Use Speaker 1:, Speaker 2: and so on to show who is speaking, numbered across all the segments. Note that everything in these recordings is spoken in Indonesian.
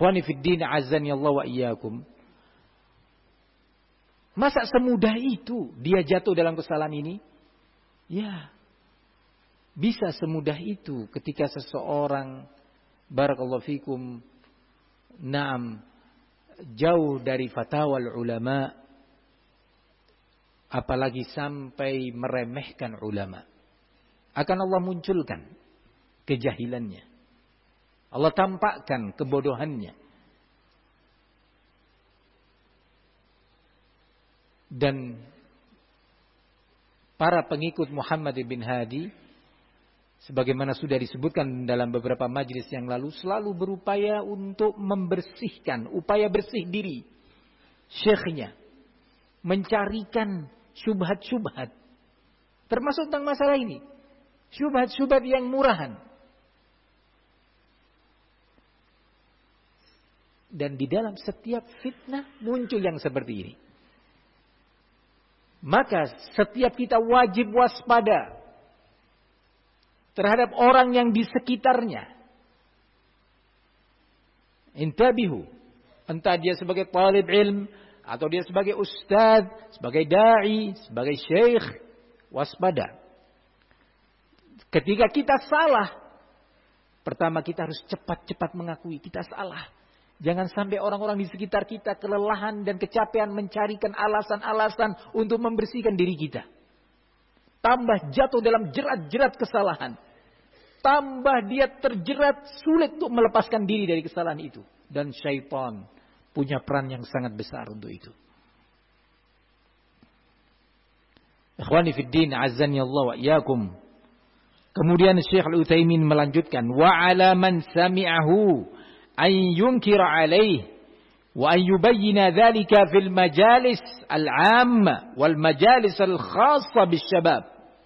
Speaker 1: Ikhwani fid din, azani Allah wa iyyakum. Masa semudah itu dia jatuh dalam kesalahan ini? Ya. Bisa semudah itu ketika seseorang, barakallahu fikum, jauh dari fatwa ulama, apalagi sampai meremehkan ulama. Akan Allah munculkan kejahilannya. Allah tampakkan kebodohannya. Dan para pengikut Muhammad bin Hadi, sebagaimana sudah disebutkan dalam beberapa majlis yang lalu, selalu berupaya untuk membersihkan, upaya bersih diri syekhnya, mencarikan syubhat-syubhat, termasuk tentang masalah ini, syubhat-syubhat yang murahan. Dan di dalam setiap fitnah muncul yang seperti ini. Maka setiap kita wajib waspada terhadap orang yang di sekitarnya. Intabihu. Entah dia sebagai talib ilm, atau dia sebagai ustaz, sebagai da'i, sebagai syekh. Waspada. Ketika kita salah, pertama kita harus cepat-cepat mengakui kita salah. Jangan sampai orang-orang di sekitar kita kelelahan dan kecapean mencarikan alasan-alasan untuk membersihkan diri kita. Tambah jatuh dalam jerat-jerat kesalahan. Tambah dia terjerat, sulit untuk melepaskan diri dari kesalahan itu. Dan syaitan punya peran yang sangat besar untuk itu. Ikhwani fiddin, azani Allah wa iyyakum. Kemudian Syekh Al-Utsaimin melanjutkan, wa ala man sami'ahu an yunkira alaih wa an yubayyina dhalika fil majalis al-'amma wal majalis al-khassa bisyabab.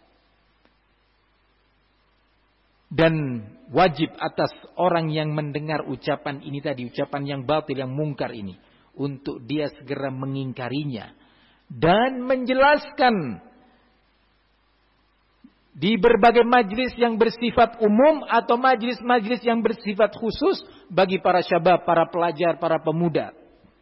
Speaker 1: Dan wajib atas orang yang mendengar ucapan ini tadi, ucapan yang batil, yang mungkar ini, untuk dia segera mengingkarinya dan menjelaskan di berbagai majlis yang bersifat umum atau majlis-majlis yang bersifat khusus bagi para syabab, para pelajar, para pemuda.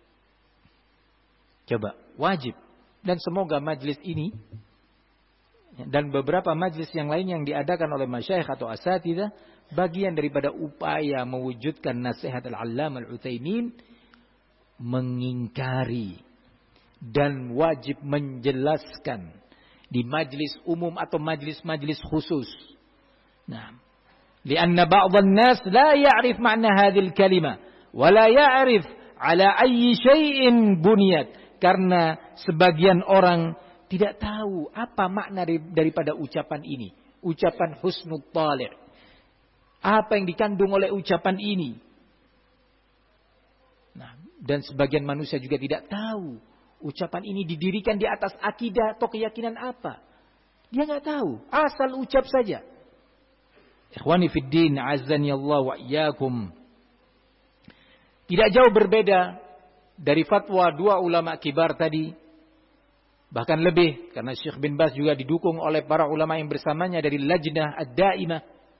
Speaker 1: Coba, wajib. Dan semoga majlis ini dan beberapa majlis yang lain yang diadakan oleh masyayikh atau asatidzah bagian daripada upaya mewujudkan nasihat Al-Allamah Al-Utsaimin, mengingkari dan wajib menjelaskan di majlis umum atau majlis-majlis khusus. Nah, lianna ba'dhan nas la ya'rif ma'na hadhil kalimah wa la ya'rif ala ayyi syai'in buniyat. Karena sebagian orang tidak tahu apa makna daripada ucapan ini, ucapan husnul talib. Apa yang dikandung oleh ucapan ini? Nah, dan sebagian manusia juga tidak tahu ucapan ini didirikan di atas akidah atau keyakinan apa. Dia nggak tahu, asal ucap saja. Ikhwani fiddin, azani Allah wa iyyakum. Tidak jauh berbeda dari fatwa dua ulama kibar tadi. Bahkan lebih, karena Syekh bin Baz juga didukung oleh para ulama yang bersamanya dari Lajnah Ad-Daimah.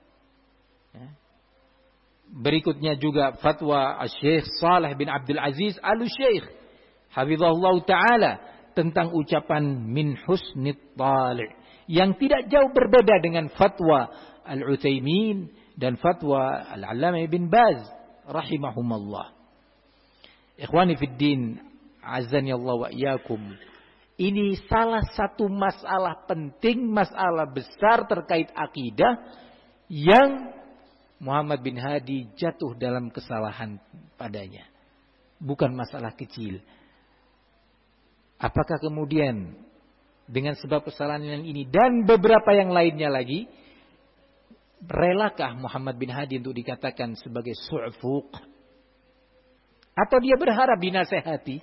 Speaker 1: Berikutnya juga fatwa Syekh Saleh bin Abdul Aziz Al-Syekh hafizahullah ta'ala tentang ucapan min husnit tali' yang tidak jauh berbeda dengan fatwa Al-Utsaimin dan fatwa Al-Allamah Ibn Baz rahimahumallah. Ikhwani fiddin, azani Allah wa iyyakum. Ini salah satu masalah penting, masalah besar terkait akidah yang Muhammad bin Hadi jatuh dalam kesalahan padanya. Bukan masalah kecil. Apakah kemudian dengan sebab kesalahan yang ini dan beberapa yang lainnya lagi, relakah Muhammad bin Hadi untuk dikatakan sebagai su'fuq? Atau dia berharap dinasehati?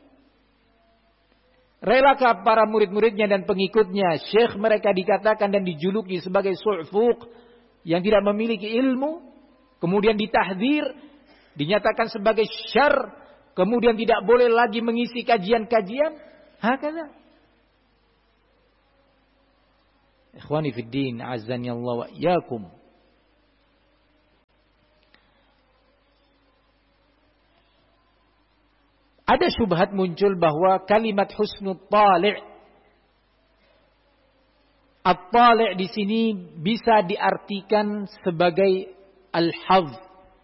Speaker 1: Relakah para murid-muridnya dan pengikutnya, syekh mereka dikatakan dan dijuluki sebagai su'fuq, yang tidak memiliki ilmu, kemudian ditahdzir, dinyatakan sebagai syarr, kemudian tidak boleh lagi mengisi kajian-kajian? Hakala. Ikhwani fiddin, azani Allah wa iyyakum. ada syubhat muncul bahwa kalimat husnul tali', at-tali' di sini bisa diartikan sebagai al-hadz,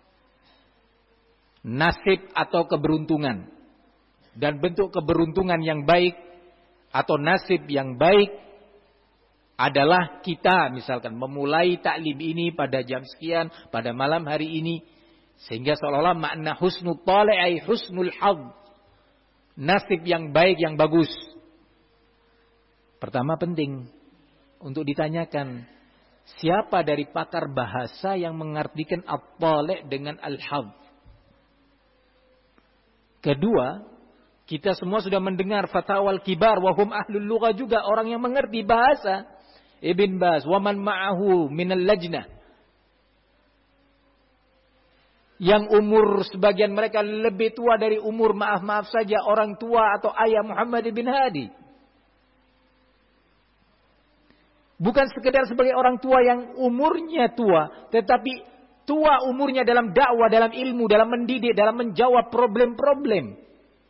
Speaker 1: nasib atau keberuntungan. Dan bentuk keberuntungan yang baik atau nasib yang baik adalah kita misalkan memulai taklim ini pada jam sekian, pada malam hari ini. Sehingga seolah-olah makna husnul tali' ay husnul hadz, nasib yang baik, yang bagus. Pertama penting untuk ditanyakan, siapa dari pakar bahasa yang mengartikan at-tali' dengan al-hadz? Kedua, kita semua sudah mendengar fatawal kibar, wahum ahlul lughah juga, orang yang mengerti bahasa. Ibn Baz, waman ma'ahu minal lajnah. Yang umur sebagian mereka lebih tua dari umur, maaf saja, orang tua atau ayah Muhammad bin Hadi. Bukan sekedar sebagai orang tua yang umurnya tua, tetapi tua umurnya dalam dakwah, dalam ilmu, dalam mendidik, dalam menjawab problem-problem.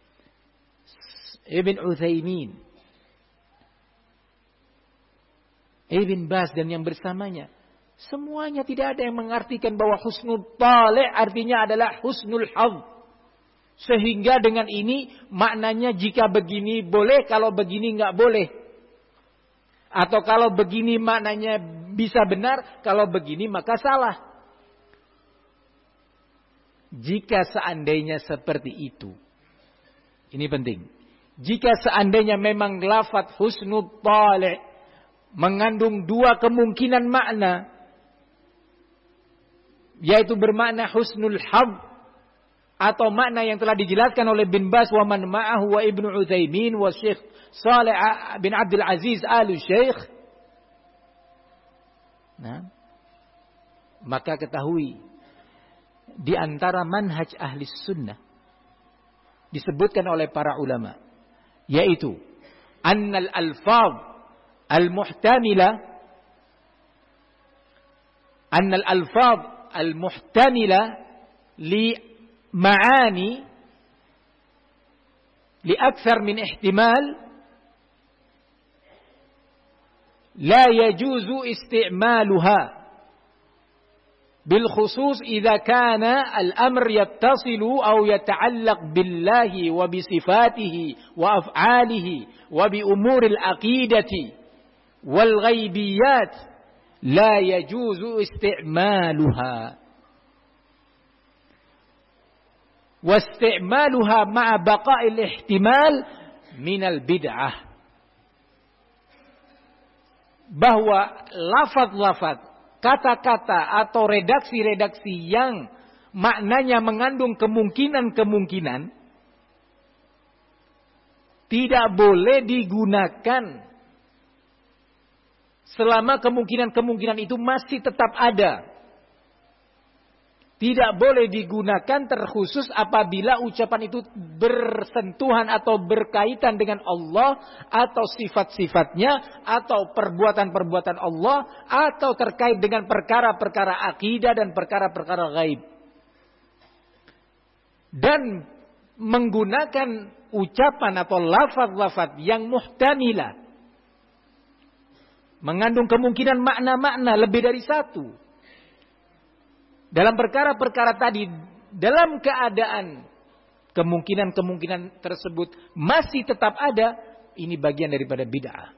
Speaker 1: Ibn Utsaimin, Ibn Baz dan yang bersamanya, semuanya tidak ada yang mengartikan bahwa husnul tali' artinya adalah husnul hadz. Sehingga dengan ini maknanya jika begini boleh, kalau begini enggak boleh. Atau kalau begini maknanya bisa benar, kalau begini maka salah. Jika seandainya seperti itu, ini penting. Jika seandainya memang lafadz husnul tali' mengandung dua kemungkinan makna, yaitu bermakna husnul hadz atau makna yang telah dijelaskan oleh bin Baz wa man ma'ahu wa Ibnu Utsaimin wa Syekh Shalih bin Abdul Aziz al-Syekh. Nah, maka ketahui di antara manhaj ahli sunnah disebutkan oleh para ulama, yaitu annal alfaz al-muhtamila li ma'ani li akthar min ihtimal la yajuzu isti'maluha بالخصوص إذا كان الأمر يتصل أو يتعلق بالله وبصفاته وأفعاله وبأمور العقيدة والغيبيات لا يجوز استعمالها واستعمالها مع بقاء الاحتمال من البدعة. Bahwa lafaz-lafaz, kata-kata atau redaksi-redaksi yang maknanya mengandung kemungkinan-kemungkinan tidak boleh digunakan selama kemungkinan-kemungkinan itu masih tetap ada. Tidak boleh digunakan terkhusus apabila ucapan itu bersentuhan atau berkaitan dengan Allah atau sifat-sifatnya atau perbuatan-perbuatan Allah atau terkait dengan perkara-perkara akidah dan perkara-perkara gaib. Dan menggunakan ucapan atau lafaz-lafaz yang muhtamilah, mengandung kemungkinan makna-makna lebih dari satu. Dalam perkara-perkara tadi, dalam keadaan kemungkinan-kemungkinan tersebut masih tetap ada, ini bagian daripada bid'ah.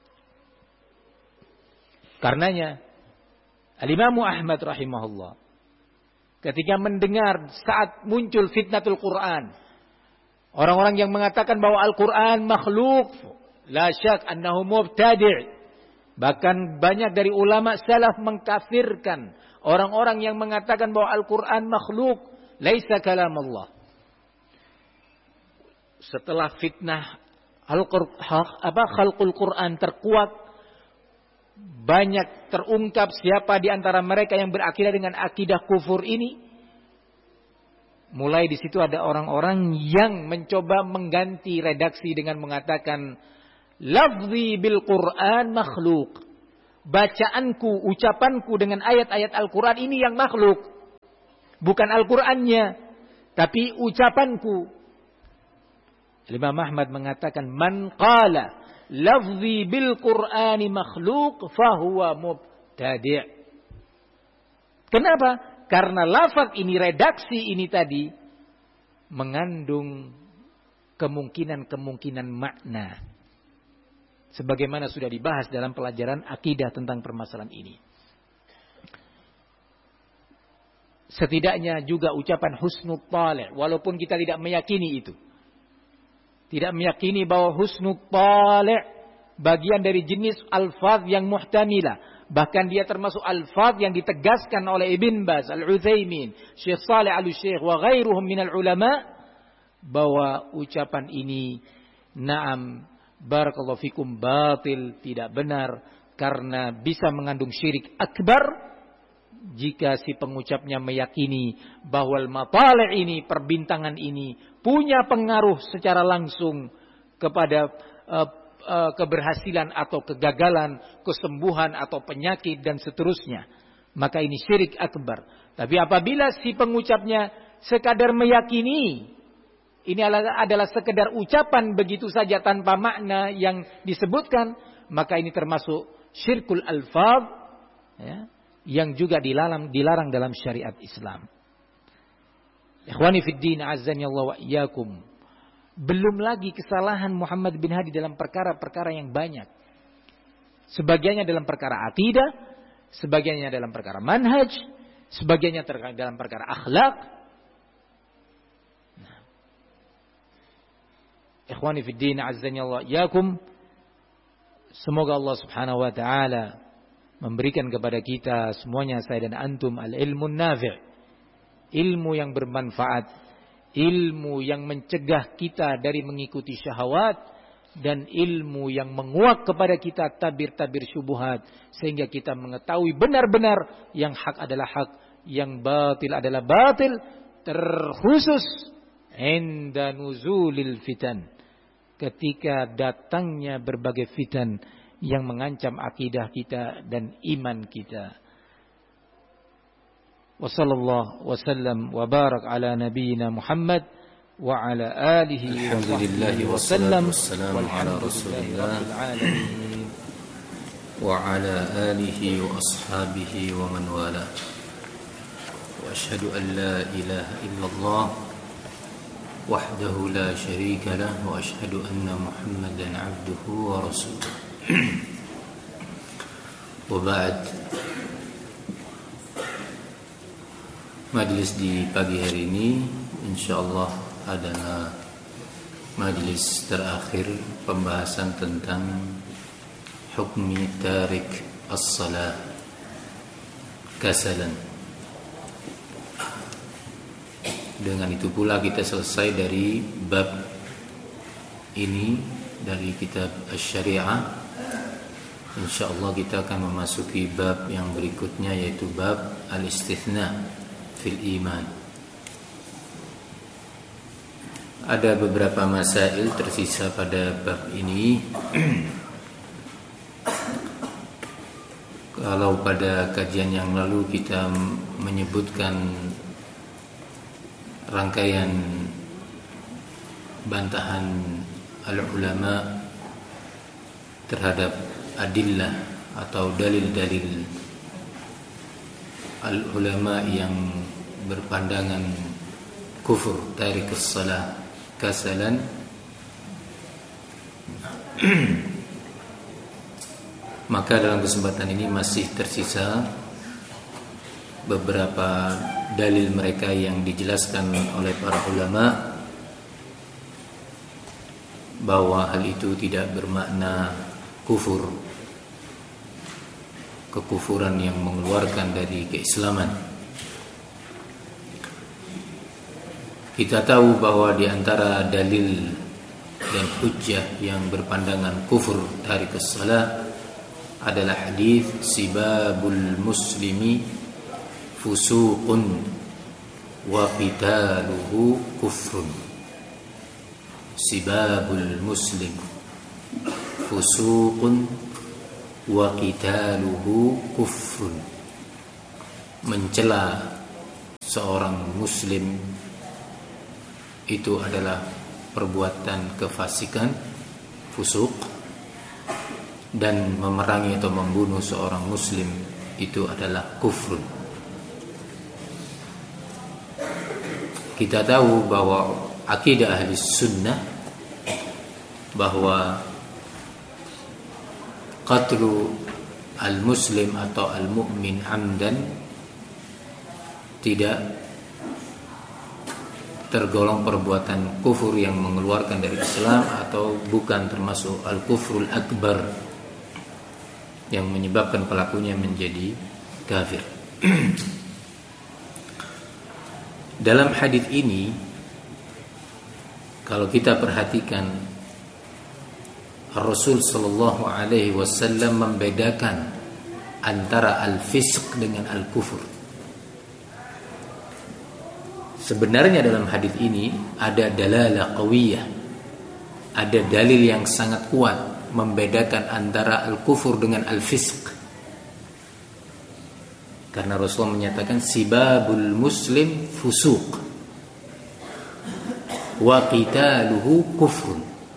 Speaker 1: Karenanya, Al-Imam Ahmad rahimahullah, ketika mendengar saat muncul fitnatul Quran, orang-orang yang mengatakan bahwa Al-Quran makhluk, la syak annahu mubtadi'. Bahkan banyak dari ulama salaf mengkafirkan orang-orang yang mengatakan bahwa Al-Quran makhluk, laisa kalam Allah. Setelah fitnah khalqul Quran terkuat, banyak terungkap siapa di antara mereka yang berakidah dengan akidah kufur ini. Mulai di situ ada orang-orang yang mencoba mengganti redaksi dengan mengatakan lafzi bil Quran makhluk. Bacaanku, ucapanku dengan ayat-ayat Al-Quran ini yang makhluk. Bukan Al-Qurannya, tapi ucapanku. Imam Ahmad mengatakan man qala lafzi bil Qur'ani makhluq fahuwa mubtadi'. Kenapa? Karena lafaz ini, redaksi ini tadi mengandung kemungkinan-kemungkinan makna. Sebagaimana sudah dibahas dalam pelajaran akidah tentang permasalahan ini. Setidaknya juga ucapan husnul talih, walaupun kita tidak meyakini itu. Tidak meyakini bahwa husnul talih bagian dari jenis alfaz yang muhtamilah. Bahkan dia termasuk alfaz yang ditegaskan oleh Ibn Baz, Al-Utsaimin, Syekh Shalih Al-Syekh wa ghairuhum minal ulama, bahwa ucapan ini na'am barakallahu fikum batil, tidak benar, karena bisa mengandung syirik akbar jika si pengucapnya meyakini bahwa al-matalih ini, perbintangan ini punya pengaruh secara langsung kepada keberhasilan atau kegagalan, kesembuhan atau penyakit dan seterusnya. Maka ini syirik akbar. Tapi apabila si pengucapnya sekadar meyakini, ini adalah sekedar ucapan begitu saja tanpa makna yang disebutkan, maka ini termasuk syirkul alfaz, ya, yang juga dilarang dalam syariat Islam. Ikhwani fid din, azzani Allah wa iyyakum. Belum lagi kesalahan Muhammad bin Hadi dalam perkara-perkara yang banyak. Sebagiannya dalam perkara akidah, sebagiannya dalam perkara manhaj, sebagiannya dalam perkara akhlak. Ikhwani fid din, azzani Allah iyyakum. Semoga Allah Subhanahu wa taala memberikan kepada kita semuanya, saya dan antum, al-ilmun nafi', ilmu yang bermanfaat, ilmu yang mencegah kita dari mengikuti syahwat, dan ilmu yang menguak kepada kita tabir-tabir syubhat, sehingga kita mengetahui benar-benar yang hak adalah hak, yang batil adalah batil, terkhusus inda nuzulil fitan, ketika datangnya berbagai fitan yang mengancam akidah kita dan iman kita. Wa sallallahu wa sallam wa barak ala nabiyyina Muhammad wa ala alihi wa sahbihi wa sallam.
Speaker 2: Ala Rasulillah wa ala alihi wa ashabihi wa man wala. Wa asyhadu an la ilaha illallah wahdahu la syarika lah, wa asyhadu anna Muhammadan abduhu wa rasuluh. Wa ba'd. Majlis di pagi hari ini insyaallah adalah majlis terakhir pembahasan tentang hukmi tarik as-salah kasalan. Dengan itu pula kita selesai dari bab ini dari kitab Asy-Syari'ah. Insyaallah kita akan memasuki bab yang berikutnya, yaitu bab al-istithna fil iman. Ada beberapa masail tersisa pada bab ini. Kalau pada kajian yang lalu kita menyebutkan rangkaian bantahan al-ulama terhadap adillah atau dalil-dalil al-ulama yang berpandangan kufur tarikus salah kasalan, maka dalam kesempatan ini masih tersisa beberapa dalil mereka yang dijelaskan oleh para ulama bahwa hal itu tidak bermakna kufur, kekufuran yang mengeluarkan dari keislaman. Kita tahu bahwa di antara dalil dan hujjah yang berpandangan kufur tarikus salah adalah hadis sibabul muslimi fusuqun wa qitaluhu kufrun. Sibabul muslim fusuqun wa qitaluhu kufrun. Mencela seorang muslim itu adalah perbuatan kefasikan, fusuk, dan memerangi atau membunuh seorang muslim itu adalah kufrun. Kita tahu bahwa akidah ahli sunnah bahwa qatlu al-muslim atau al-mu'min amdan tidak tergolong perbuatan kufur yang mengeluarkan dari Islam atau bukan termasuk al-kufrul akbar yang menyebabkan pelakunya menjadi kafir. Dalam hadis ini kalau kita perhatikan, Rasul sallallahu alaihi wasallam membedakan antara al-fisq dengan al-kufur. Sebenarnya dalam hadis ini ada dalalah qawiyah, ada dalil yang sangat kuat membedakan antara al-kufur dengan al-fisq. Karena Rasulullah menyatakan sibabul muslim fusuq wa qitaluhu kufrun.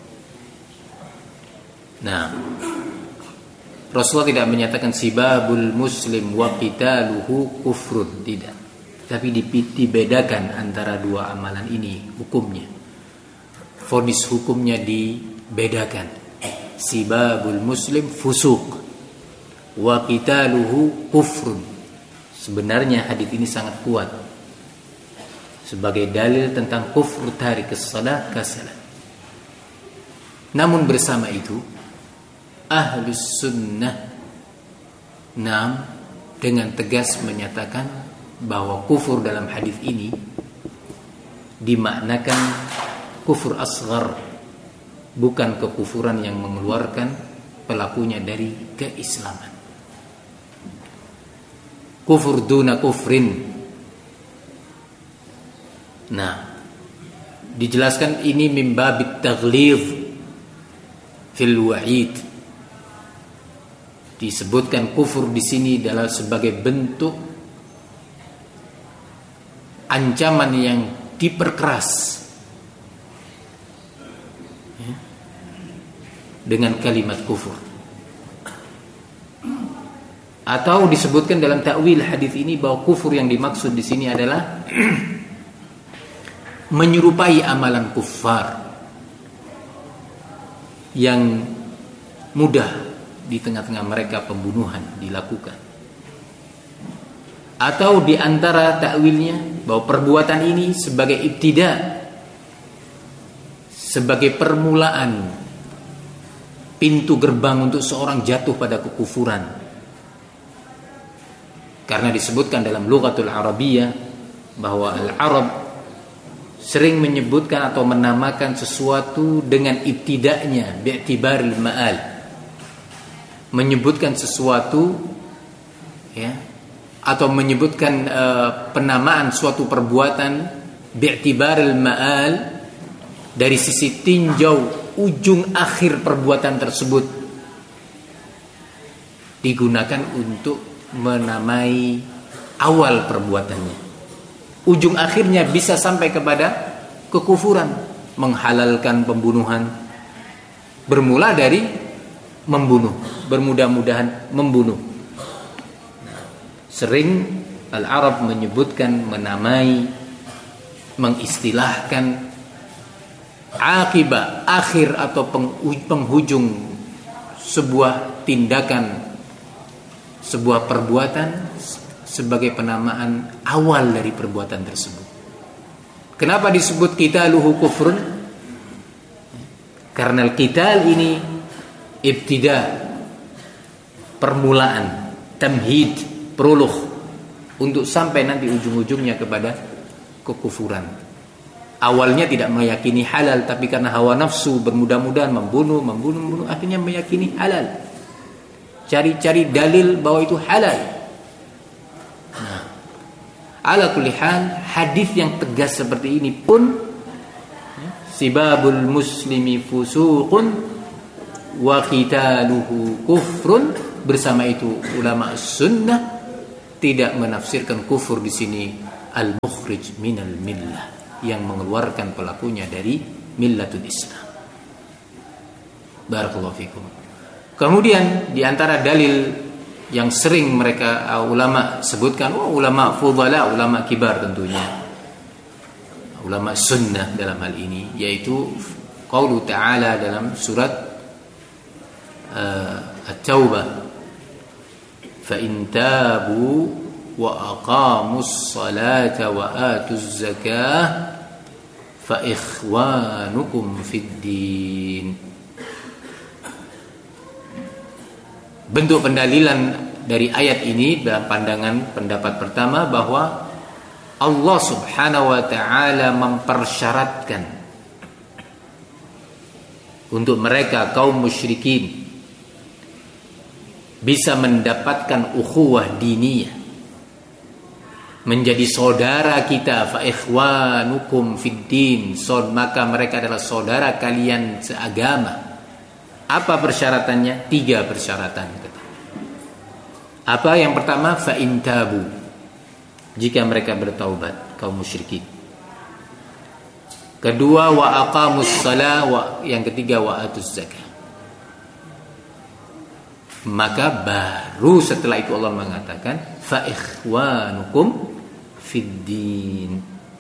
Speaker 2: Nah, Rasulullah tidak menyatakan sibabul muslim wa qitaluhu kufrun, tidak. Tapi dibedakan antara dua amalan ini hukumnya. Vonis hukumnya dibedakan. Sibabul muslim fusuq wa qitaluhu kufrun. Sebenarnya hadis ini sangat kuat sebagai dalil tentang kufur tarikus shalah kasalan. Namun bersama itu Ahlus Sunnah dengan tegas menyatakan bahwa kufur dalam hadis ini dimaknakan kufur asghar, bukan kekufuran yang mengeluarkan pelakunya dari keislaman. Kufur duna kufrin. Nah, dijelaskan ini min babit taghlidh fil wa'id. Disebutkan kufur di sini adalah sebagai bentuk ancaman yang diperkeras dengan kalimat kufur. Atau disebutkan dalam takwil hadis ini bahwa kufur yang dimaksud di sini adalah menyerupai amalan kuffar yang mudah di tengah-tengah mereka pembunuhan dilakukan. Atau di antara takwilnya bahwa perbuatan ini sebagai ibtida, sebagai permulaan pintu gerbang untuk seorang jatuh pada kekufuran. Karena disebutkan dalam lughatul Arabiyah bahwa al-Arab sering menyebutkan atau menamakan sesuatu dengan ibtida'nya bi'tibaril ma'al. Menyebutkan sesuatu ya, atau menyebutkan penamaan suatu perbuatan bi'tibaril ma'al dari sisi tinjau ujung akhir perbuatan tersebut, digunakan untuk menamai awal perbuatannya. Ujung akhirnya bisa sampai kepada kekufuran, menghalalkan pembunuhan, bermula dari membunuh, bermudah-mudahan membunuh. Sering Al-Arab menyebutkan, menamai, mengistilahkan akibah, akhir atau penghujung sebuah tindakan, sebuah perbuatan sebagai penamaan awal dari perbuatan tersebut. Kenapa disebut qitaluhu kufrun? Karena qital ini ibtida, permulaan, tamhid, prolog untuk sampai nanti ujung-ujungnya kepada kekufuran. Awalnya tidak meyakini halal, tapi karena hawa nafsu bermudah-mudahan membunuh, akhirnya meyakini halal. Cari-cari dalil bahwa itu halal. Nah, ala kulli hal, hadis yang tegas seperti ini pun sibabul muslimi fusuqun wa qitaluhu kufrun. Bersama itu ulama sunnah tidak menafsirkan kufur di sini al-mukhrij minal millah, yang mengeluarkan pelakunya dari millatul Islam. Barakallahu fikum. Kemudian di antara dalil yang sering mereka ulama sebutkan, ulama fudhala, ulama kibar tentunya, ulama sunnah dalam hal ini, yaitu qaulu ta'ala dalam surat At-Taubah, fa in tabu wa aqamus salata wa atuz zakah fa ikhwanukum fid din. Bentuk pendalilan dari ayat ini dalam pandangan pendapat pertama bahwa Allah Subhanahu wa taala mempersyaratkan untuk mereka kaum musyrikin bisa mendapatkan ukhuwah diniyah, menjadi saudara kita, fa ikhwanukum fid din, maka mereka adalah saudara kalian seagama. Apa persyaratannya? 3 persyaratan. Apa yang pertama? Fa in tabu, jika mereka bertaubat, kaum musyrikin. Kedua, wa aqamus shalah, yang ketiga wa atuz zakah. Maka baru setelah itu Allah mengatakan fa ikhwanukum fid din.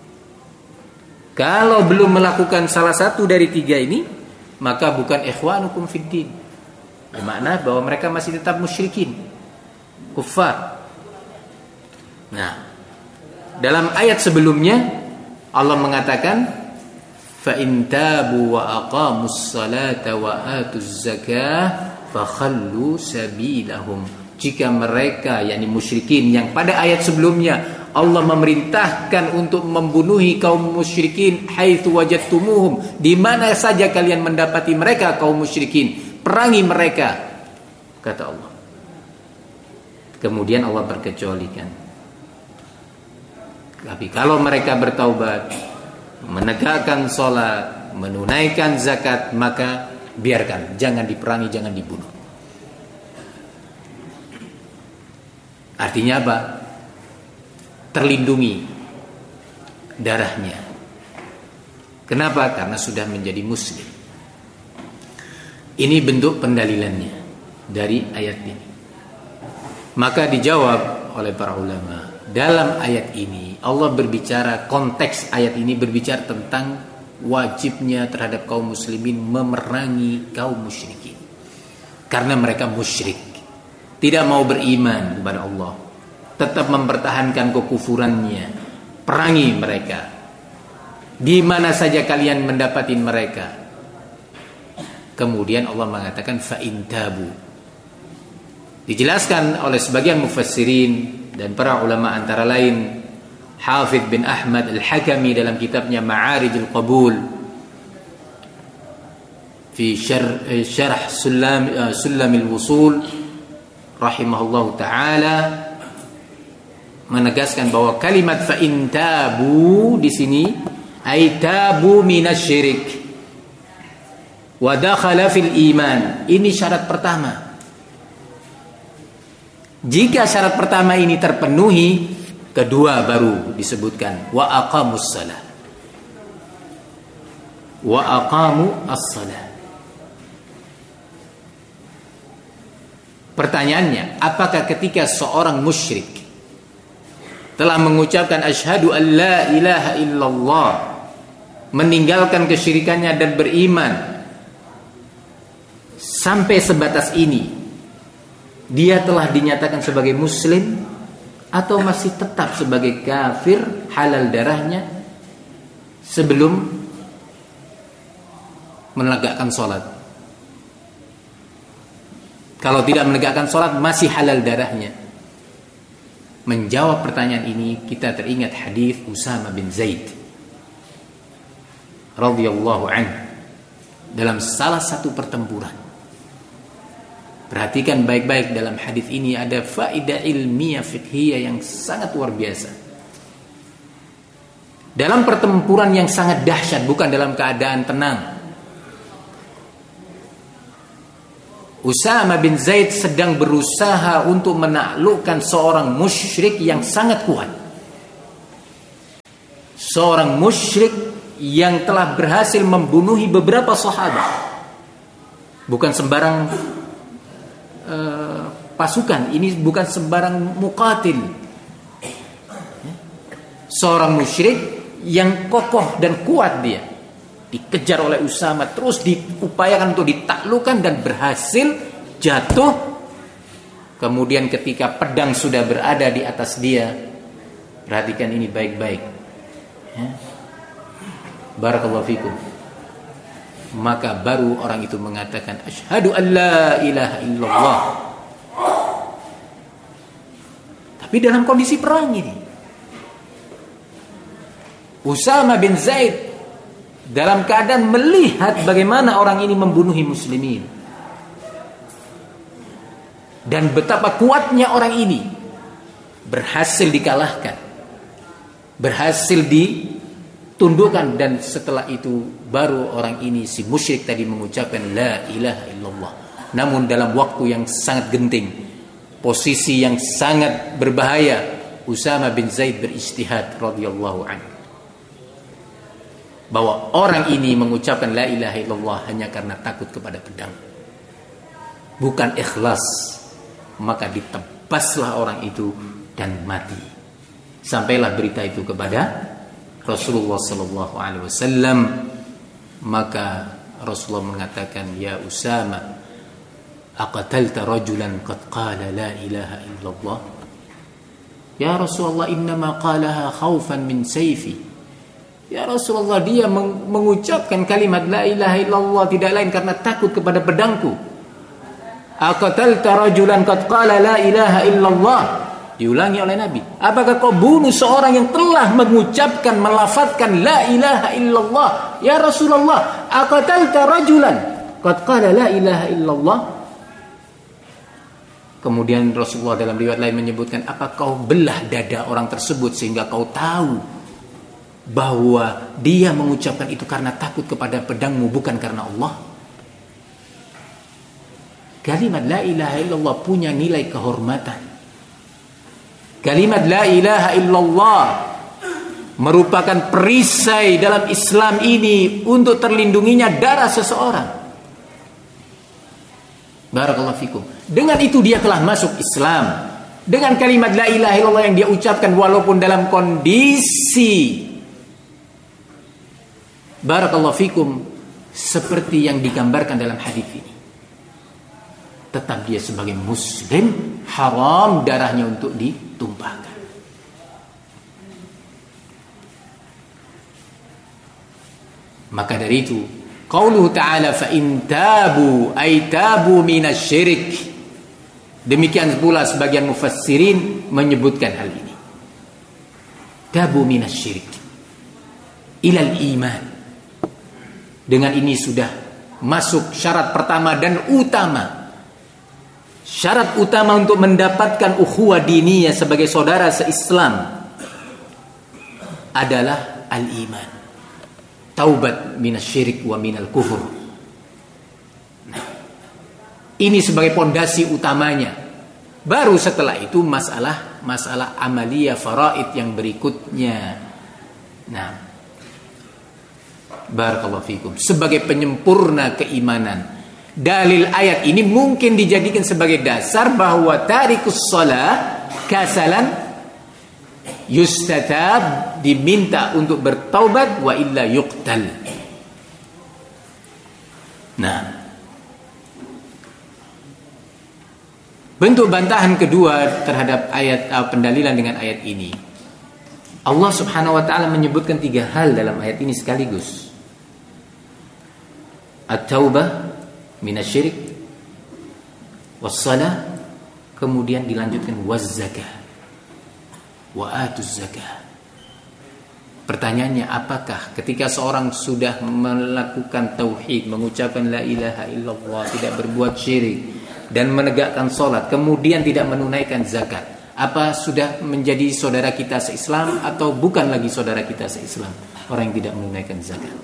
Speaker 2: Kalau belum melakukan salah satu dari 3 ini, maka bukan ikhwanukum fid din. Bermakna bahwa mereka masih tetap musyrikin, kufar. Nah, dalam ayat sebelumnya Allah mengatakan fa in tabu wa aqamus salata wa atuz zakah fakhallu sabilahum. Jika mereka, yakni musyrikin yang pada ayat sebelumnya Allah memerintahkan untuk membunuhi kaum musyrikin, haitsu wajadtumuhum, di mana saja kalian mendapati mereka kaum musyrikin, perangi mereka, kata Allah. Kemudian Allah berkecualikan, tapi kalau mereka bertaubat, menegakkan sholat, menunaikan zakat, maka biarkan, jangan diperangi, jangan dibunuh. Artinya apa? Terlindungi darahnya. Kenapa? Karena sudah menjadi muslim. Ini bentuk pendalilannya dari ayat ini. Maka dijawab oleh para ulama, dalam ayat ini Allah berbicara, konteks ayat ini berbicara tentang wajibnya terhadap kaum muslimin memerangi kaum musyrikin, karena mereka musyrik, tidak mau beriman kepada Allah, tetap mempertahankan kekufurannya. Perangi mereka di mana saja kalian mendapati mereka. Kemudian Allah mengatakan fa in tabu. Dijelaskan oleh sebagian mufassirin dan para ulama, antara lain Hafidz bin Ahmad Al-Hakami dalam kitabnya Ma'arijul Qabul fi syarh Sulamil Wusul rahimahullahu taala, menegaskan bahwa kalimat fa in tabu di sini ay tabu minasyirik wa dakhala fil iman. Ini syarat pertama. Jika syarat pertama ini terpenuhi, kedua baru disebutkan wa aqamus shalah. Wa aqamu as-shalah. Pertanyaannya, apakah ketika seorang musyrik telah mengucapkan asyhadu an la ilaha illallah, meninggalkan kesyirikannya dan beriman, sampai sebatas ini dia telah dinyatakan sebagai muslim atau masih tetap sebagai kafir, halal darahnya sebelum menegakkan sholat? Kalau tidak menegakkan sholat masih halal darahnya. Menjawab pertanyaan ini kita teringat hadis Usama bin Zaid radhiyallahu anhu dalam salah satu pertempuran. Perhatikan baik-baik, dalam hadis ini ada faedah ilmiah fiqhiyah yang sangat luar biasa. Dalam pertempuran yang sangat dahsyat, bukan dalam keadaan tenang, Usama bin Zaid sedang berusaha untuk menaklukkan seorang musyrik yang sangat kuat. Seorang musyrik yang telah berhasil membunuhi beberapa sahabat. Bukan sembarang pasukan, ini bukan sembarang muqatil. Seorang musyrik yang kokoh dan kuat dia, dikejar oleh Usama, terus diupayakan untuk ditaklukkan dan berhasil jatuh. Kemudian ketika pedang sudah berada di atas dia, perhatikan ini baik-baik, barakallahu fikum, maka baru orang itu mengatakan asyhadu an la ilaha illallah. Tapi dalam kondisi perang ini, Usama bin Zaid dalam keadaan melihat bagaimana orang ini membunuhi muslimin dan betapa kuatnya orang ini, berhasil dikalahkan, berhasil ditundukkan, dan setelah itu baru orang ini, si musyrik tadi, mengucapkan la ilaha illallah. Namun dalam waktu yang sangat genting, posisi yang sangat berbahaya, Usama bin Zaid berijtihad radhiyallahu anhu bahwa orang ini mengucapkan la ilaha illallah hanya karena takut kepada pedang, bukan ikhlas. Maka ditebaslah orang itu dan mati. Sampailah berita itu kepada Rasulullah sallallahu alaihi wasallam. Maka Rasulullah mengatakan, ya Usama, aqatalta rajulan qad qala la ilaha illallah? Ya Rasulullah, innama qalaha khaufan min sayfi. Ya Rasulullah, dia mengucapkan kalimat la ilaha illallah tidak lain karena takut kepada pedangku. Aqatalta rajulan qad qala la ilaha illallah. Diulangi oleh Nabi, apakah kau bunuh seorang yang telah mengucapkan, melafadzkan la ilaha illallah? Ya Rasulullah, aqatalta rajulan qad qala la ilaha illallah? Kemudian Rasulullah dalam riwayat lain menyebutkan, apa kau belah dada orang tersebut sehingga kau tahu bahwa dia mengucapkan itu karena takut kepada pedangmu, bukan karena Allah? Kalimat la ilaha illallah punya nilai kehormatan. Kalimat la ilaha illallah merupakan perisai dalam Islam ini untuk terlindunginya darah seseorang. Barakallahu fikum. Dengan itu dia telah masuk Islam. Dengan kalimat la ilaha illallah yang dia ucapkan walaupun dalam kondisi, barakallahu fikum, seperti yang digambarkan dalam hadis ini, tetap dia sebagai muslim haram darahnya untuk ditumpahkan. Maka dari itu, qauluhu ta'ala fa in tabu ay tabu minasyirik. Demikian pula sebagian mufassirin menyebutkan hal ini. Tabu minasyirik ilal iman. Dengan ini sudah masuk syarat pertama dan utama. Syarat utama untuk mendapatkan ukhuwah diniyah sebagai saudara se-Islam adalah al-iman. Taubat minasyirik wa minal kufur. Nah, ini sebagai pondasi utamanya. Baru setelah itu masalah amaliyah faraid yang berikutnya. Nah, barakallahu fikum, sebagai penyempurna keimanan. Dalil ayat ini mungkin dijadikan sebagai dasar bahwa tarikus shalah kasalan yustatab, diminta untuk bertaubat, wa illa yuqtal. Nah, bentuk bantahan kedua terhadap ayat pendalilan dengan ayat ini, Allah Subhanahu wa taala menyebutkan 3 hal dalam ayat ini sekaligus. At-taubah minasyirik, wassalah, kemudian dilanjutkan wazzakah, wa atuz zakah. Pertanyaannya, apakah ketika seorang sudah melakukan tauhid, mengucapkan la ilaha illallah, tidak berbuat syirik dan menegakkan salat, kemudian tidak menunaikan zakat, apa sudah menjadi saudara kita se-Islam atau bukan lagi saudara kita se-Islam orang yang tidak menunaikan zakat?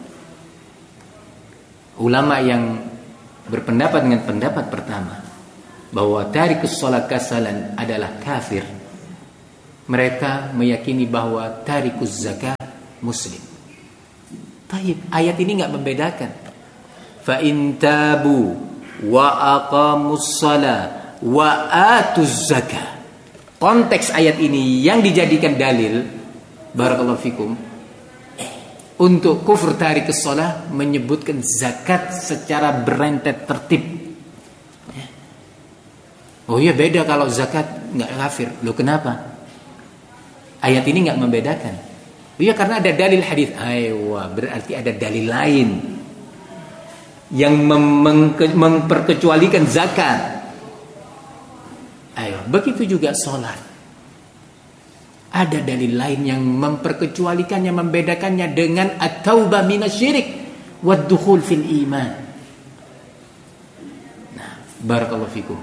Speaker 2: Ulama yang berpendapat dengan pendapat pertama bahwa tarikus shalah kasalan adalah kafir, mereka meyakini bahwa tarikus zakat muslim. Taib, ayat ini nggak membedakan. Fa in tabu wa aqamus shalah wa atuz zakah. Konteks ayat ini yang dijadikan dalil, barakallahu fikum, untuk kufur tarikus shalah menyebutkan zakat secara berentet tertib. Oh iya, beda kalau zakat nggak kafir. Loh kenapa? Ayat ini nggak membedakan. Iya, karena ada dalil hadis. Aywa, berarti ada dalil lain yang memperkecualikan zakat. Ayo, begitu juga sholat. Ada dalil lain yang memperkecualikannya, membedakannya dengan at-taubah minasyirik wad-dukhul fil iman. Nah, barakallahu fikum.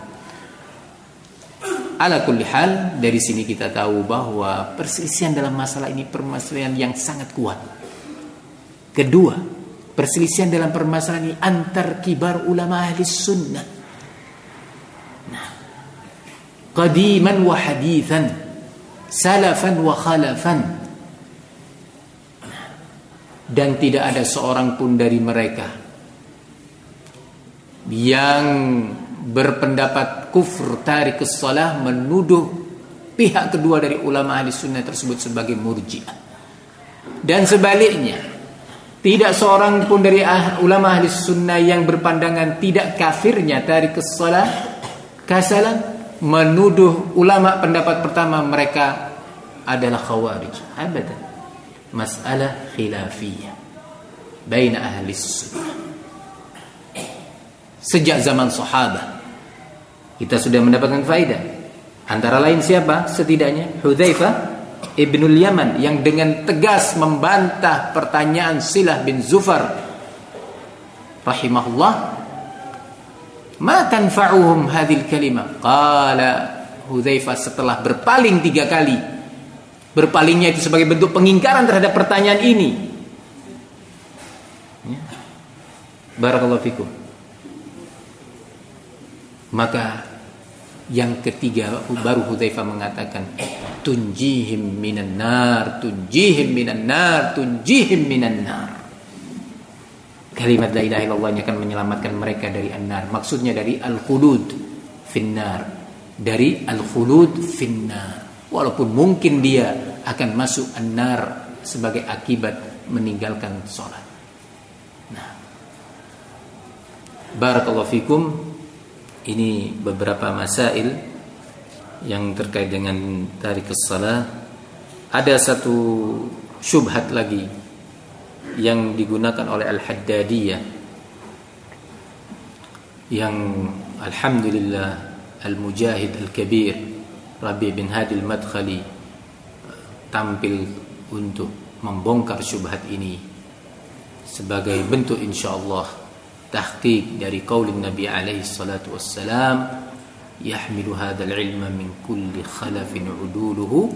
Speaker 2: Ala kulli hal, dari sini kita tahu bahwa perselisihan dalam masalah ini permasalahan yang sangat kuat. Kedua, perselisihan dalam permasalahan ini antar kibar ulama ahli sunnah. Nah, qadiman wa hadithan, salafan wa khalafan. Nah, dan tidak ada seorang pun dari mereka yang berpendapat kufur tarikus shalah menuduh pihak kedua dari ulama ahli sunnah tersebut sebagai murji'ah. Dan sebaliknya, tidak seorang pun dari ulama ahli sunnah yang berpandangan tidak kafirnya tarikus shalah kasalan menuduh ulama pendapat pertama mereka adalah khawarij. Abadan. Masalah khilafiyah baina ahli sunnah. Sejak zaman sahabat kita sudah mendapatkan faedah. Antara lain siapa? Setidaknya Hudzaifah ibnul Yaman yang dengan tegas membantah pertanyaan Silah bin Zufar rahimahullah, ma tanfa'uhum hadhil kalimah. Qala Hudzaifah setelah berpaling 3 kali. Berpalingnya itu sebagai bentuk pengingkaran terhadap pertanyaan ini. Ya. Barakallahu fikum. Maka yang ketiga baru Hudzaifah mengatakan tunjihim minan nar, tunjihim minan nar, tunjihim minan nar. Kalimat la ilaha illallah ini akan menyelamatkan mereka dari an-nar. Maksudnya dari al-khulud finnar, dari al-khulud finnar. Walaupun mungkin dia akan masuk an-nar sebagai akibat meninggalkan sholat. Nah, barakallahu fikum. Ini beberapa masail yang terkait dengan tarikus shalah. Ada satu syubhat lagi yang digunakan oleh Al-Haddadiyah, yang alhamdulillah Al-Mujahid Al-Kabir Rabi bin Hadi Al-Madkhali tampil untuk membongkar syubhat ini sebagai bentuk insyaallah tahqiq dari qaulin Nabi alaihi salatu wassalam, yahmilu hadzal ilma min kulli khalafin uduluhu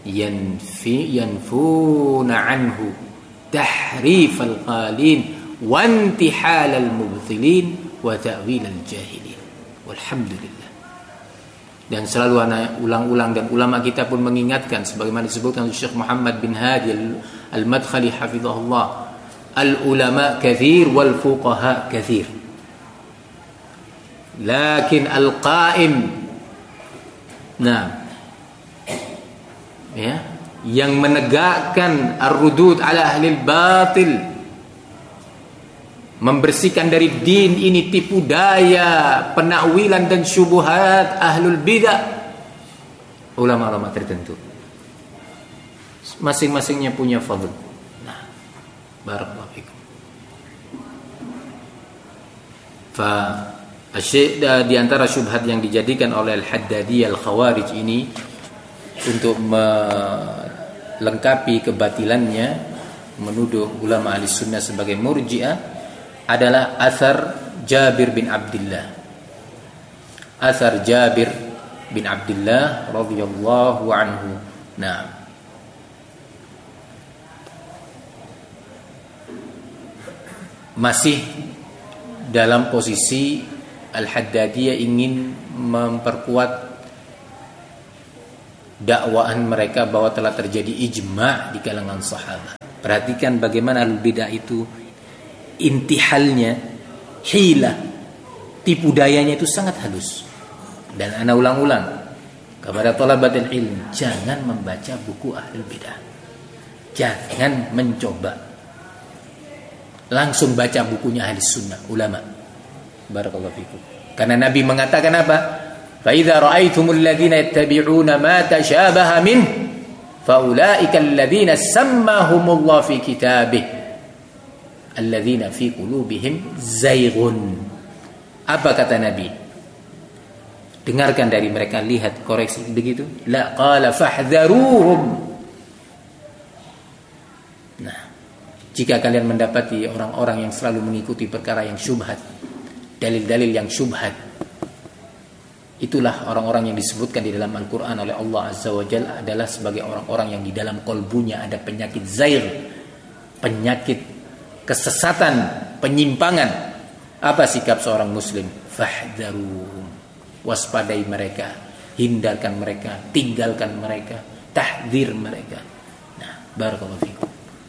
Speaker 2: yanfuna anhu tahrif al-qalin wa intihal al-mubtilin wa ta'wil al-jahilin. Walhamdulillah. Dan selalu ana ulang-ulang dan ulama kita pun mengingatkan sebagaimana disebutkan oleh Syekh Muhammad bin Hadi Al-Madkhali hafizahullah, al-ulama kathir wal fuqaha kathir, lakin al-qaim, nah, ya, yang menegakkan ar-rudud ala ahli al-batil, membersihkan dari din ini tipu daya, penakwilan dan syubhat ahlul bidah, ulama-ulama tertentu. Masing-masingnya punya fadl. Nah, barakallahu fikum. Di antara syubhat yang dijadikan oleh Al-Haddadiyah Al-Khawarij ini untuk melengkapi kebatilannya, menuduh ulama ahli sunnah sebagai murji'ah, adalah athar Jabir bin Abdullah. Athar Jabir bin Abdullah radhiyallahu anhu. Nah, masih dalam posisi Al-Haddadiyah ingin memperkuat dakwaan mereka bahwa telah terjadi ijma' di kalangan sahabat. Perhatikan bagaimana ahlul bidah itu intihalnya, hilah, tipu dayanya itu sangat halus. Dan ana ulang-ulang kepada thalabatul ilm, jangan membaca buku ahlul bidah. Jangan mencoba langsung baca bukunya ahli sunnah, ulama. Barakallahu fikum. Karena Nabi mengatakan apa? Fa idza ra'aitumul ladzina yattabi'una ma tashabaha min fa ulaika alladzina sammahumullahu fi kitabih alladzina fi qulubihim zayghun. Apa kata Nabi? Dengarkan dari mereka, lihat, koreksi begitu. La qala fahdharuhum. Nah, jika kalian mendapati orang-orang yang selalu mengikuti perkara yang syubhat, dalil-dalil yang syubhat, itulah orang-orang yang disebutkan di dalam Al-Quran oleh Allah Azza wa Jalla adalah sebagai orang-orang yang di dalam kolbunya ada penyakit zair, penyakit kesesatan, penyimpangan. Apa sikap seorang muslim? Fahdharuhum. Waspadai mereka, hindarkan mereka, tinggalkan mereka, tahdzir mereka. Nah, barakallahu fikum.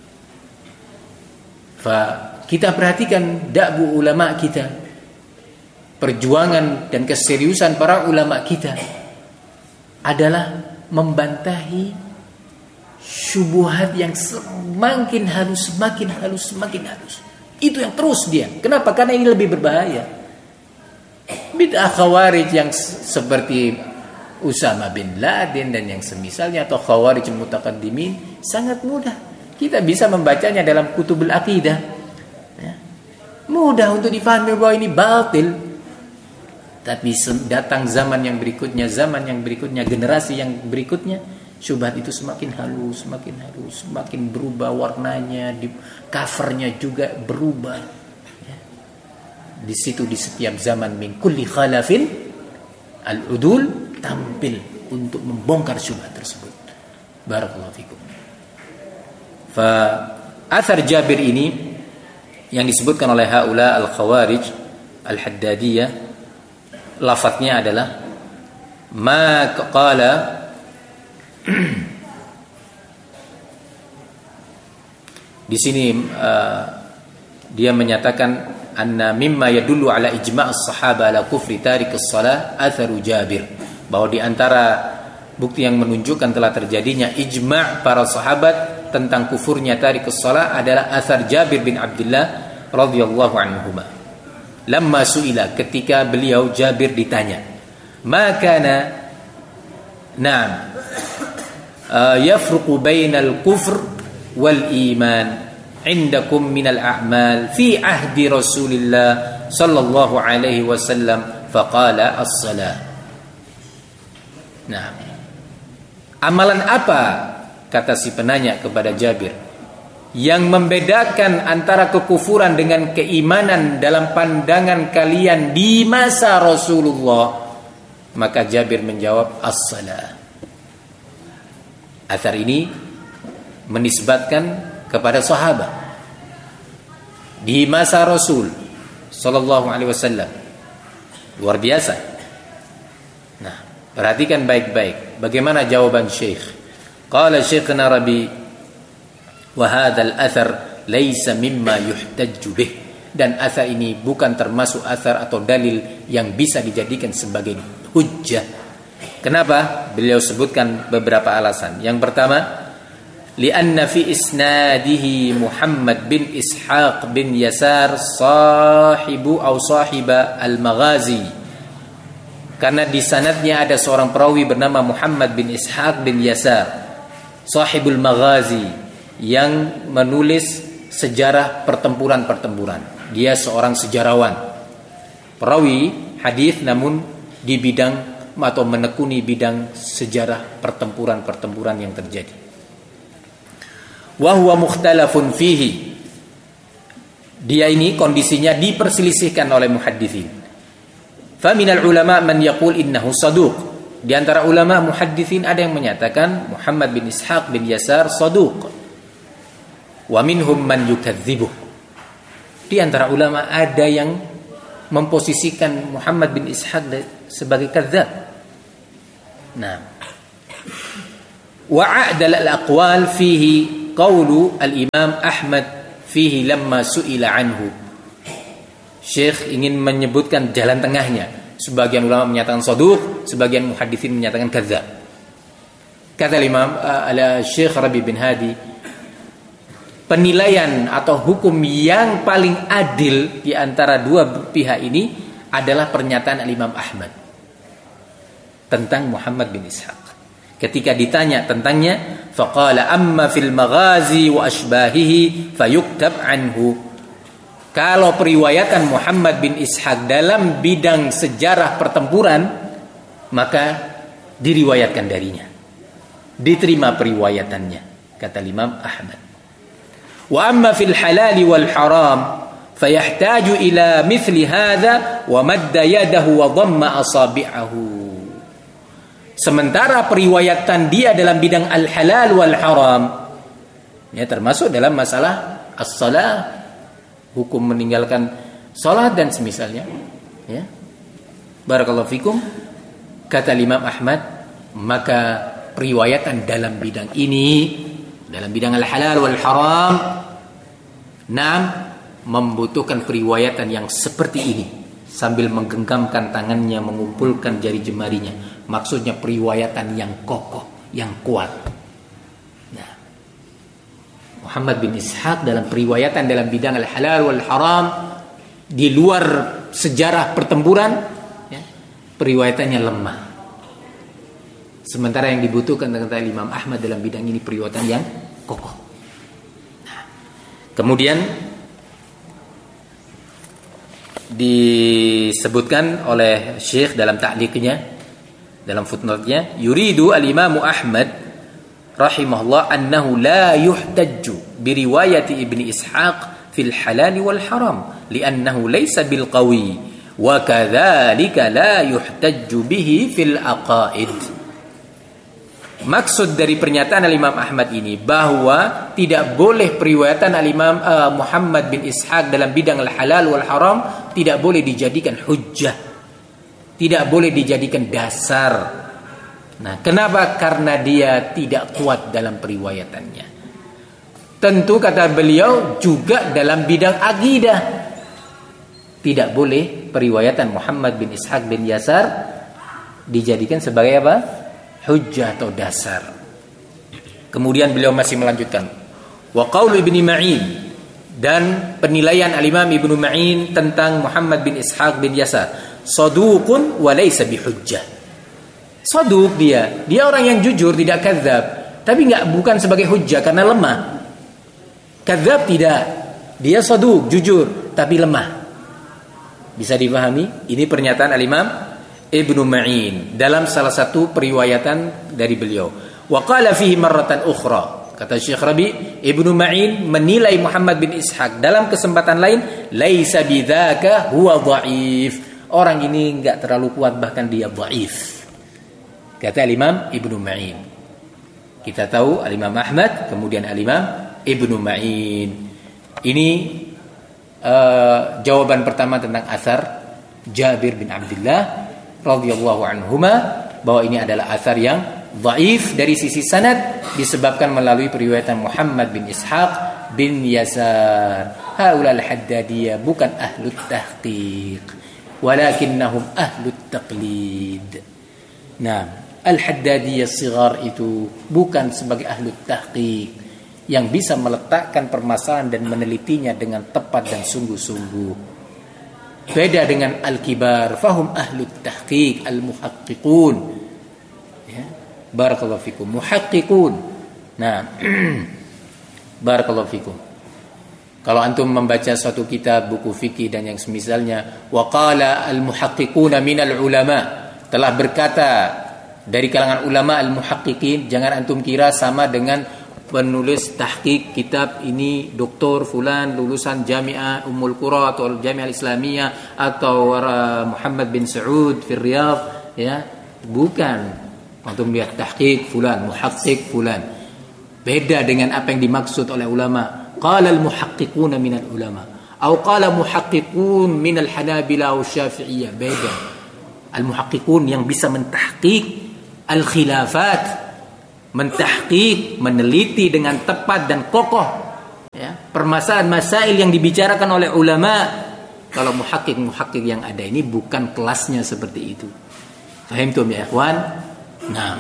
Speaker 2: Kita perhatikan da'bu ulama kita, perjuangan dan keseriusan para ulama kita adalah membantahi syubhat yang semakin halus, semakin halus, semakin halus. Itu yang terus dia. Kenapa? Karena ini lebih berbahaya. Bid'ah khawarij yang seperti Usama bin Laden dan yang semisalnya, atau khawarij mutaqaddimin, sangat mudah. Kita bisa membacanya dalam kutubul aqidah. Ya. Mudah untuk difahami bahwa ini batil. Tapi datang zaman yang berikutnya, generasi yang berikutnya, syubhat itu semakin halus, semakin berubah warnanya, covernya juga berubah. Ya. Di situ di setiap zaman min kulli khalafin al-udul tampil untuk membongkar syubhat tersebut. Barakallahu fikum. Athar Jabir ini yang disebutkan oleh haula al-khawarij al-haddadiyah, lafadznya adalah ma qala di sini dia menyatakan anna mimma yadullu ala ijma' as-sahaba ala kufri tarik as-salah atharu Jabir, bahwa di antara bukti yang menunjukkan telah terjadinya ijma' para sahabat tentang kufurnya tarik as-salah adalah athar Jabir bin Abdullah radhiyallahu anhuma. Lamma su'ila, ketika beliau Jabir ditanya, ma kana na'am yafruqu bainal kufr wal iman indakum minal a'mal fi ahdi Rasulillah sallallahu alaihi wasallam, faqala as-salah. Nah, amalan apa, kata si penanya kepada Jabir, yang membedakan antara kekufuran dengan keimanan dalam pandangan kalian di masa Rasulullah? Maka Jabir menjawab, as-salah. Athar ini menisbatkan kepada sahabat di masa Rasul sallallahu alaihi wasallam. Luar biasa. Nah, perhatikan baik-baik bagaimana jawaban Syekh. Qala Syekhna Rabi, wa hadzal athar laisa mimma yuhtajju bih, dan athar ini bukan termasuk athar atau dalil yang bisa dijadikan sebagai hujjah. Kenapa? Beliau sebutkan beberapa alasan. Yang pertama, lianna fi isnadihi Muhammad bin Ishaq bin Yasar sahiba al-Maghazi. Karena di sanadnya ada seorang perawi bernama Muhammad bin Ishaq bin Yasar sahibul Maghazi, yang menulis sejarah pertempuran-pertempuran. Dia seorang sejarawan, perawi hadis, namun di bidang atau menekuni bidang sejarah pertempuran-pertempuran yang terjadi. Wa huwa mukhtalafun fihi. Dia ini kondisinya diperselisihkan oleh muhadditsin. Fa minal ulama man yaqul innahu saduq. Di antara ulama muhadditsin ada yang menyatakan Muhammad bin Ishaq bin Yasar saduq. Wa minhum man yukadzibuh. Di antara ulama ada yang memposisikan Muhammad bin Ishaq sebagai kadzab. Nah, wa a'dal al-aqwal fihi qaulu al-Imam Ahmad fihi lamma su'ila anhu. Syekh ingin menyebutkan jalan tengahnya. Sebagian ulama menyatakan saduq, sebagian muhaditsin menyatakan kadzdzab. Kata Imam Syekh Rabi bin Hadi, penilaian atau hukum yang paling adil di antara dua pihak ini adalah pernyataan Imam Ahmad tentang Muhammad bin Ishaq. Ketika ditanya tentangnya, faqala amma fil maghazi wa ashbahihi fayuktab anhu. Kalau periwayatan Muhammad bin Ishaq dalam bidang sejarah pertempuran, maka diriwayatkan darinya, diterima periwayatannya, kata Imam Ahmad. Wa amma fil halal wal haram fayahtaju ila mithli hadha wa madda yadahu wa dhamma asabi'ahu. Sementara periwayatan dia dalam bidang al-halal wal haram, ya, termasuk dalam masalah as-salah, hukum meninggalkan salat dan semisalnya, ya. Barakallahu fikum. Kata Imam Ahmad, maka periwayatan dalam bidang ini, dalam bidang al-halal wal haram, membutuhkan periwayatan yang seperti ini, sambil menggenggamkan tangannya, mengumpulkan jari jemarinya. Maksudnya periwayatan yang kokoh, yang kuat. Nah, Muhammad bin Ishaq dalam periwayatan dalam bidang al-halal wal haram, di luar sejarah pertempuran, ya, periwayatannya lemah. Sementara yang dibutuhkan kata Imam Ahmad dalam bidang ini periwayatan yang kokoh. Nah, kemudian disebutkan oleh Syekh dalam ta'liqnya, dalam footnote-nya, yuridu al-Imam Ahmad rahimahullah annahu la yuhtajju bi riwayati Ibni Ishaq fil halal wal haram li'annahu laysa bil qawi wa kadzalika la yuhtajju bihi fil aqaid. Maksud dari pernyataan Imam Ahmad ini bahwa tidak boleh periwayatan Imam Muhammad bin Ishaq dalam bidang al-halal wal haram tidak boleh dijadikan hujjah, tidak boleh dijadikan dasar. Nah, kenapa? Karena dia tidak kuat dalam periwayatannya. Tentu kata beliau juga dalam bidang akidah tidak boleh periwayatan Muhammad bin Ishaq bin Yasar dijadikan sebagai apa? Hujjah atau dasar. Kemudian beliau masih melanjutkan, wa qaulu Ibnu Ma'in, dan penilaian al-Imam Ibnu Ma'in tentang Muhammad bin Ishaq bin Yasar, saduqun wa laysa bihujjah. Saduq dia orang yang jujur, tidak kadzab, tapi bukan sebagai hujjah karena lemah. Kadzab tidak, dia saduq, jujur tapi lemah. Bisa dipahami? Ini pernyataan al-Imam Ibnu Ma'in dalam salah satu periwayatan dari beliau. Wa qala fihi marratan ukhra, kata Syekh Rabi, Ibnu Ma'in menilai Muhammad bin Ishaq dalam kesempatan lain, laisa bidzaka huwa dhaif. Orang ini enggak terlalu kuat, bahkan dia dhaif. Kata Imam Ibnu Ma'in. Kita tahu Imam Ahmad, kemudian Imam Ibnu Ma'in. Ini jawaban pertama tentang asar Jabir bin Abdullah radhiyallahu anhuma, bahwa ini adalah asar yang dhaif dari sisi sanad disebabkan melalui periwayatan Muhammad bin Ishaq bin Yasar. Haula al-Haddadiyah bukan ahlut tahqiq, walakinnahum ahlut taqlid. Nah, al-Haddadiyah sigar itu bukan sebagai ahlut tahqiq yang bisa meletakkan permasalahan dan menelitinya dengan tepat dan sungguh-sungguh. Beda dengan al-kibar, fahum ahlut tahqiq, al-muhaqqiqun. Ya, barakallahu fikum, muhaqqiqun. Nah, barakallahu fikum. Kalau antum membaca suatu kitab, buku fikih dan yang semisalnya, wa qala al-muhaqqiquna minal ulama, telah berkata dari kalangan ulama al-muhaqqiqin, jangan antum kira sama dengan penulis tahqiq kitab ini Dr. Fulan lulusan Jami'ah Ummul Qura atau Jami'ah Islamiyah atau Muhammad bin Saud fi Riyadh, ya, bukan. Antum lihat tahqiq fulan, muhaqqiq fulan. Beda dengan apa yang dimaksud oleh ulama. Qala al-muhaqqiquna minal ulama atau qala muhaqqiqun minal Hanabilah wa Syafi'iyah. Beda. Al-muhaqqiqun yang bisa mentahqiq al-khilafat, mentahqiq, meneliti dengan tepat dan kokoh, ya, permasalahan masail yang dibicarakan oleh ulama. Kalau muhaqqiq yang ada ini bukan kelasnya seperti itu. Fahimtum ya ikhwan? Nah,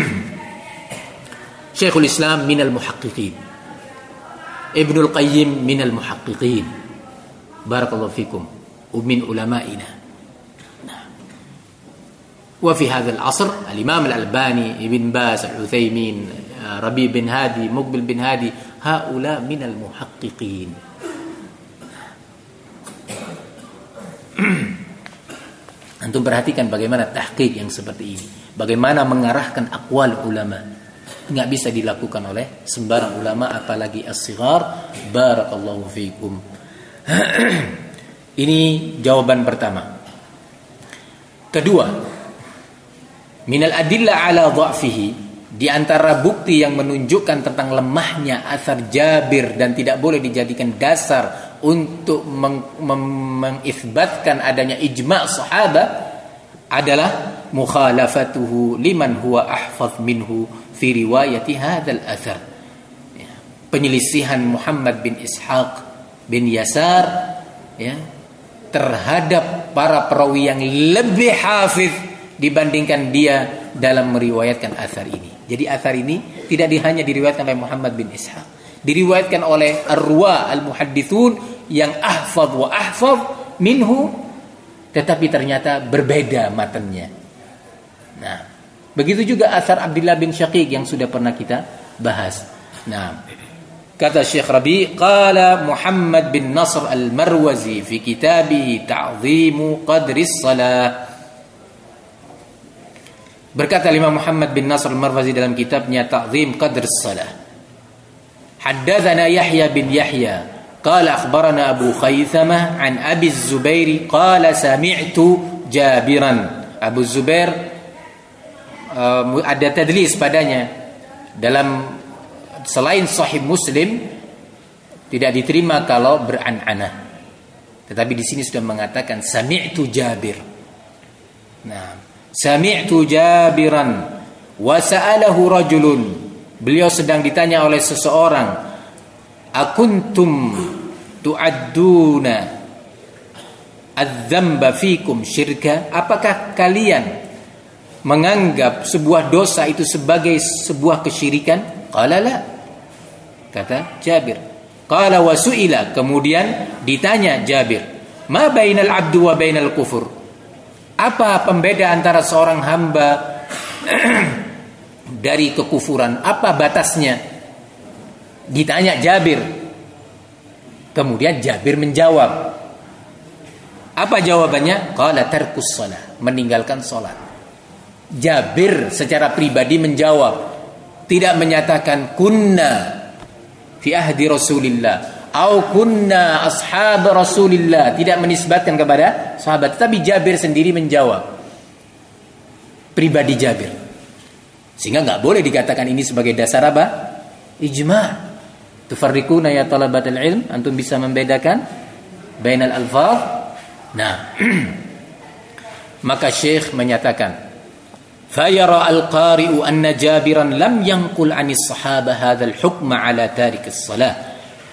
Speaker 2: Syekhul Islam minal muhaqqiqin, Ibnul Qayyim minal muhaqqiqin. Barakallahu fikum. Min ulama'ina. وفي هذا العصر الإمام الألباني ابن باز العثيمين ربيع بن هادي مقبل بن هادي هؤلاء من المحققين. Antum perhatikan bagaimana tahqiq yang seperti ini, bagaimana mengarahkan aqwal ulama. Nggak bisa dilakukan oleh sembarang ulama, apalagi as-sighar. Barakallahu fikum. Ini jawaban pertama. Kedua, minal adilla ala dha'fihi, di antara bukti yang menunjukkan tentang lemahnya athar Jabir dan tidak boleh dijadikan dasar untuk mengisbatkan adanya ijma' sahabat adalah mukhalafatuhu liman huwa ahfaz minhu fi riwayati hadzal athar. Penyelisihan Muhammad bin Ishaq bin Yasar, ya, terhadap para perawi yang lebih hafiz dibandingkan dia dalam meriwayatkan athar ini. Jadi athar ini tidak hanya diriwayatkan oleh Muhammad bin Ishaq, diriwayatkan oleh ar-ruwa al-muhaddithun yang ahfaz wa ahfaz minhu, tetapi ternyata berbeda matanya. Nah, begitu juga athar Abdullah bin Syaqiq yang sudah pernah kita bahas. Nah, kata Syekh Rabi, qala Muhammad bin Nasr al-Marwazi fi kitabihi Ta'zimu Qadris Salah. Berkata Imam Muhammad bin Nasr al-Marwazi dalam kitabnya Ta'zim Qadris Salah, haddatsana Yahya bin Yahya qala akhbarana Abu Khaythamah an Abi Zubair qala sami'tu Jabiran. Abu Zubair ada tadlis padanya. Dalam selain Sahih Muslim tidak diterima kalau beran'anah. Tetapi di sini sudah mengatakan sami'tu Jabir. Nah, sami'tu Jabiran wa sa'alahu rajulun. Beliau sedang ditanya oleh seseorang, akuntum tu'adduna adz-dzamba fikum syirka? Apakah kalian menganggap sebuah dosa itu sebagai sebuah kesyirikan? Qala la, kata Jabir. Qala wa su'ila, kemudian ditanya Jabir, ma bainal abdu wa bainal kufur? Apa pembeda antara seorang hamba dari kekufuran? Apa batasnya? Ditanya Jabir. Kemudian Jabir menjawab. Apa jawabannya? Qala tarkus shalah, meninggalkan salat. Jabir secara pribadi menjawab, tidak menyatakan kunna fi ahdi Rasulillah au kunna ashab Rasulillah, tidak menisbatkan kepada sahabat, tapi Jabir sendiri menjawab, pribadi Jabir. Sehingga enggak boleh dikatakan ini sebagai dasar apa? Ijma'. Tufarriquna ya talabatul ilm, antum bisa membedakan bainal alfaz. Nah, maka Syekh menyatakan, fayara al-qari'u anna Jabiran lam yanqul 'anis sahabah hadzal hukma 'ala tarikis salah.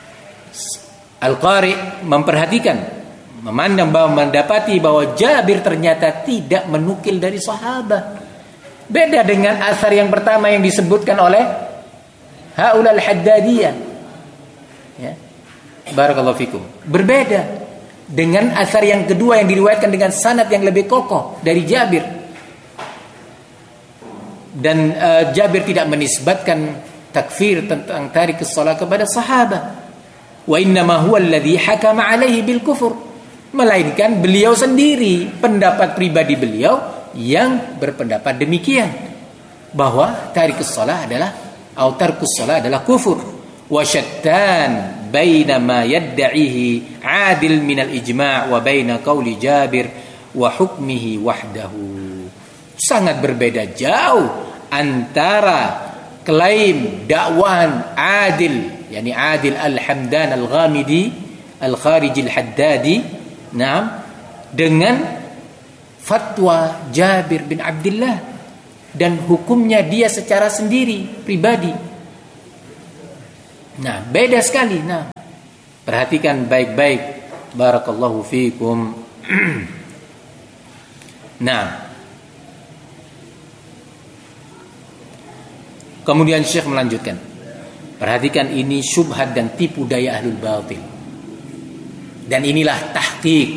Speaker 2: Al-Qari memperhatikan, memandang bahwa mendapati bahwa Jabir ternyata tidak menukil dari sahabat. Beda dengan asar yang pertama yang disebutkan oleh haulal haddadiyah. Ya. Barakallahu fikum. Berbeda dengan asar yang kedua yang diriwayatkan dengan sanad yang lebih kokoh dari Jabir. Dan Jabir tidak menisbatkan takfir tentang tarikus shalah kepada sahabat. Wa innama huwa alladhi hakama alaihi bil kufur, melainkan beliau sendiri, pendapat pribadi beliau yang berpendapat demikian, bahwa tarikus shalah adalah atau tarkus shalah adalah kufur. Wa syattan baina ma yad'ihi adil min al ijma' wa baina qauli Jabir wa hukmihi wahdahu. Sangat berbeda jauh antara klaim dakwaan adil, yakni Adil Al-Hamdan Al-Ghamidi Al-Khariji Al-Haddadi, nah, dengan fatwa Jabir bin Abdullah. dan hukumnya dia secara sendiri, pribadi. Nah, beda sekali. Nah, perhatikan baik-baik. Barakallahu fiikum. Nah, kemudian Syekh melanjutkan. Perhatikan, ini syubhat dan tipu daya ahlul batil. Dan inilah tahqiq.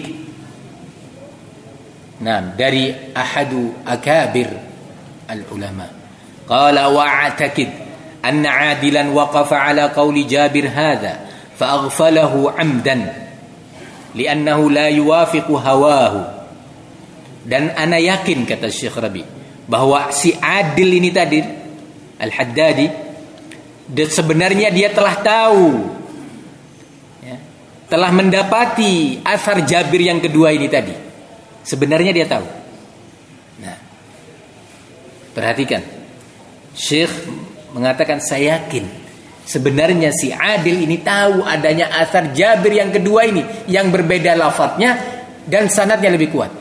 Speaker 2: Nah, dari ahadu akabir al-ulama. Qala wa'atakid anna 'adilan waqafa ala qawli Jabir hadha fa'aghfalahu 'amdan li'annahu la yuwafiqu hawahu. Dan ana yakin, kata Syekh Rabi, bahwa si Adil ini tadi, Al-Haddadi, sebenarnya dia telah tahu, ya, telah mendapati asar Jabir yang kedua ini tadi. Sebenarnya dia tahu. Nah, perhatikan, Syekh mengatakan, saya yakin sebenarnya si Adil ini tahu adanya asar Jabir yang kedua ini, yang berbeda lafadznya dan sanadnya lebih kuat.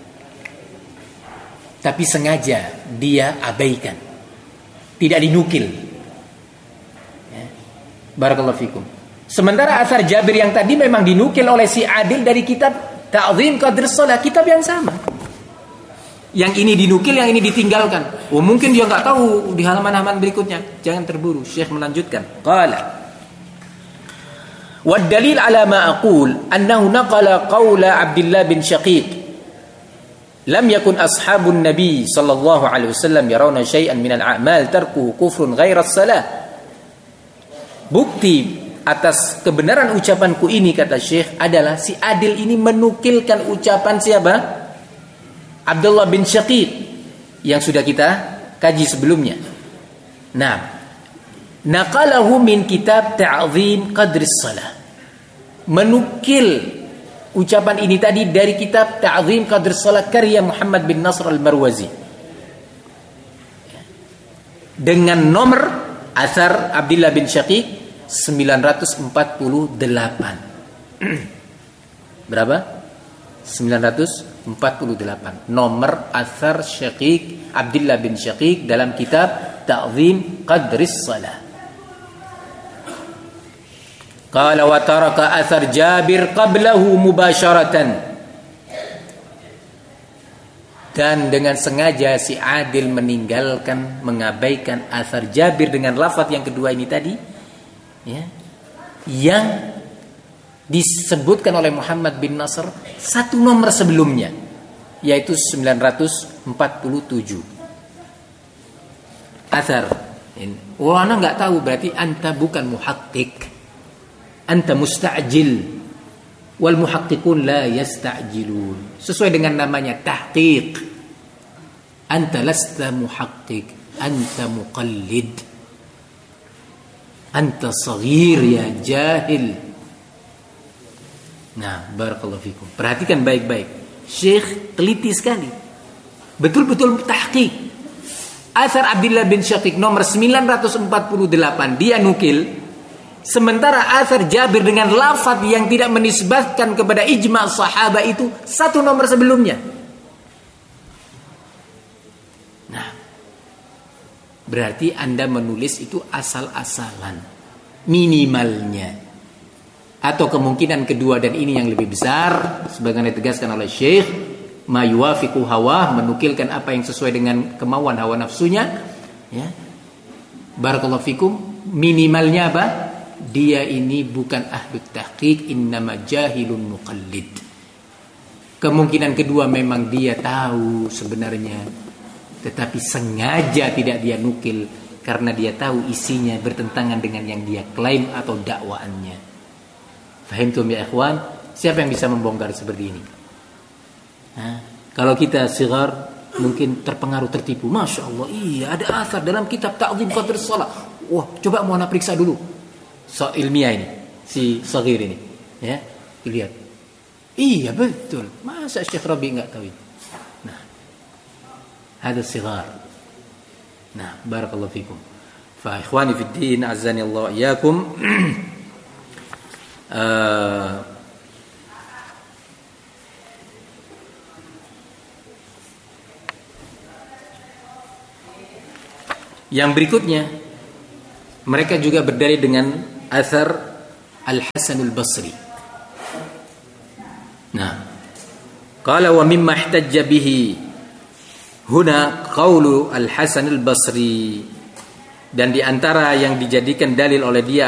Speaker 2: Tapi sengaja dia abaikan, tidak dinukil. Ya. Barakallahu fikum. Sementara asar Jabir yang tadi memang dinukil oleh si Adil dari kitab Ta'zim Qadr Shalah, kitab yang sama. Yang ini dinukil, yang ini ditinggalkan. Oh, mungkin dia nggak tahu di halaman-halaman berikutnya. Jangan terburu. Syekh melanjutkan. Qala wa dalil ala ma aqul annahu naqala qawla Abdullah bin Syaqiq lam yakun ashabun nabi sallallahu alaihi wasallam yarawna syai'an minal a'mal tarkuhu kufrun ghaira as-salah. Bukti atas kebenaran ucapanku ini, kata Syekh, adalah si Adil ini menukilkan ucapan siapa? Abdullah bin Syaqiq yang sudah kita kaji sebelumnya. Nah, naqalahu min kitab Ta'zim Qadris Shalah. Menukil ucapan ini tadi dari kitab Ta'zim Qadr Shalah karya Muhammad bin Nasr al-Marwazi dengan nomor asar Abdullah bin Syaqiq 948. Berapa? 948. Nomor asar Syaqiq Abdullah bin Syaqiq dalam kitab Ta'zim Qadris Shalah. Qala wa taraka athar Jabir qablahu mubasharatan. Dan dengan sengaja si Adil meninggalkan, mengabaikan athar Jabir dengan lafaz yang kedua ini tadi, ya, yang disebutkan oleh Muhammad bin Nasr satu nomor sebelumnya, yaitu 947. Athar. Oh, ana enggak tahu, berarti anta bukan muhaqqiq. Anta musta'jil wal muhaqqiqun la yasta'jilun. Sesuai dengan namanya tahqiq. Anta lasta muhaqqiq, anta muqallid. Anta saghir ya jahil. Nah, barakallahu fikum. Perhatikan baik-baik. Syekh teliti sekali. Betul-betul tahqiq. Athar Abdullah bin Syaqiq nomor 948 dia nukil. Sementara athar Jabir dengan lafaz yang tidak menisbatkan kepada ijma' sahabat itu satu nomor sebelumnya. Nah, berarti Anda menulis itu asal-asalan, minimalnya. Atau kemungkinan kedua dan ini yang lebih besar, sebagaimana ditegaskan oleh Syekh, ma yuwafiqu hawa, menukilkan apa yang sesuai dengan kemauan hawa nafsunya, ya. Barakallahu fikum, minimalnya apa? Dia ini bukan ahlut tahqiq, innama jahilun muqallid. Kemungkinan kedua memang dia tahu sebenarnya, tetapi sengaja tidak dia nukil karena dia tahu isinya bertentangan dengan yang dia klaim atau dakwaannya. Fahimtum ya ikhwan? Siapa yang bisa membongkar seperti ini? Kalau kita sigar mungkin terpengaruh, tertipu. Masya Allah, iya ada asar dalam kitab Ta'zim Qadr Shalah. Wah, coba mau ana periksa dulu. So ilmiah ini, si Saghir ini, ya, lihat. Iya betul. Masa Syekh Rabi enggak tahu itu? Nah, ada sigar. Nah, barakallahu fikum. Fa ikhwani fid din, azani Allah iyyakum. Yang berikutnya, mereka juga berdalil dengan athar Al-Hasan Al-Basri. Nah, qala wa mimma ihtajja bihi huna qaulu Al-Hasan Al-Basri, dan di antara yang dijadikan dalil oleh dia